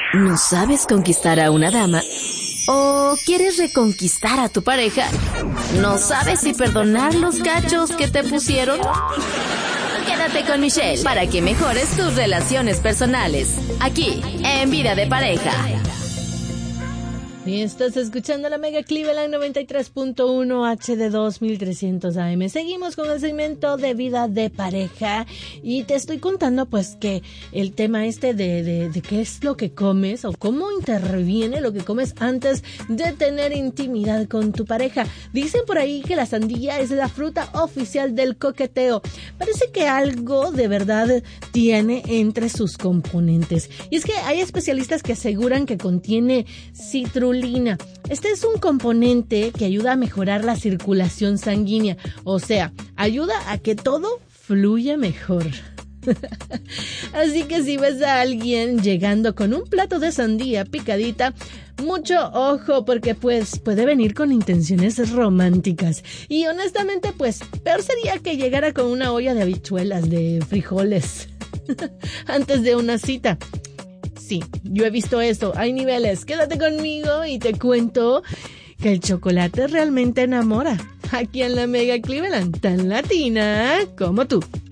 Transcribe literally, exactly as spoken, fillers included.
¿No sabes conquistar a una dama? ¿O quieres reconquistar a tu pareja? ¿No sabes si perdonar los cachos que te pusieron? Quédate con Michelle para que mejores tus relaciones personales. Aquí, en Vida de Pareja. Y estás escuchando la Mega Cleveland noventa y tres punto uno H D dos mil trescientos A M. Seguimos con el segmento de Vida de Pareja y te estoy contando pues que el tema este de, de, de qué es lo que comes o cómo interviene lo que comes antes de tener intimidad con tu pareja. Dicen por ahí que la sandía es la fruta oficial del coqueteo. Parece que algo de verdad tiene entre sus componentes. Y es que hay especialistas que aseguran que contiene citrulina. Este es un componente que ayuda a mejorar la circulación sanguínea, o sea, ayuda a que todo fluya mejor. Así que si ves a alguien llegando con un plato de sandía picadita, mucho ojo porque pues puede venir con intenciones románticas. Y honestamente pues peor sería que llegara con una olla de habichuelas, de frijoles, antes de una cita. Sí, yo he visto eso, hay niveles. Quédate conmigo y te cuento que el chocolate realmente enamora. Aquí en la Mega Cleveland, tan latina como tú.